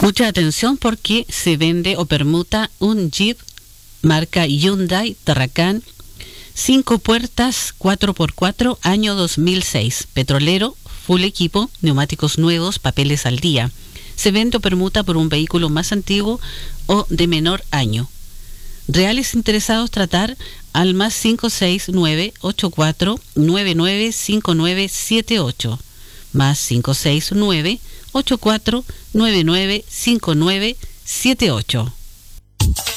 Mucha atención porque se vende o permuta un Jeep marca Hyundai Terracan 5 puertas 4x4 año 2006, petrolero, full equipo, neumáticos nuevos, papeles al día. Se vende o permuta por un vehículo más antiguo o de menor año. Reales interesados tratar al más 569-8499-5978, más 569-8499-5978.